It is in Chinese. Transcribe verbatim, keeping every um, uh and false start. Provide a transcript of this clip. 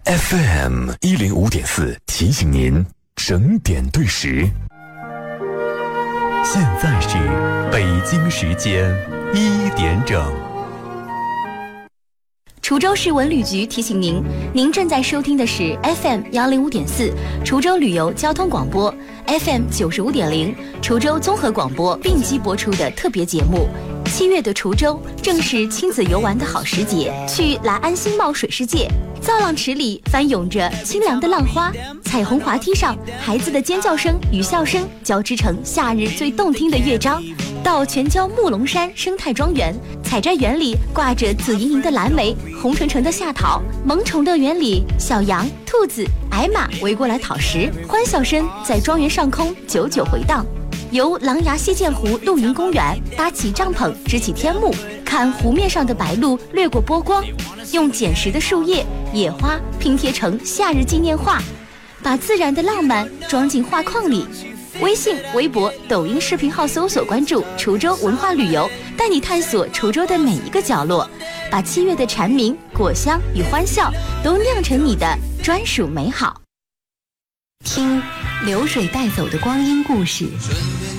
F M 一零五点四提醒您整点对时。现在是北京时间一点整。 滁州市文旅局提醒您，您正在收听的是 F M 一零五点四滁州旅游交通广播 F M 九十五点零滁州综合广播并机播出的特别节目。七月的滁州正是亲子游玩的好时节，去来安新茂水世界，造浪池里翻涌着清凉的浪花，彩虹滑梯上孩子的尖叫声与笑声交织成夏日最动听的乐章。到全椒木龙山生态庄园，采摘园里挂着紫莹莹的蓝莓，红橙橙的夏桃，萌宠乐园里小羊、兔子、矮马围过来讨食，欢笑声在庄园上空久久回荡。由狼牙溪涧湖露营公园搭起帐篷，支起天幕，看湖面上的白鹭掠过波光，用捡拾的树叶、野花拼贴成夏日纪念画，把自然的浪漫装进画框里。微信、微博、抖音视频号搜索关注滁州文化旅游，带你探索滁州的每一个角落，把七月的蝉鸣、果香与欢笑都酿成你的专属美好。听流水带走的光阴故事，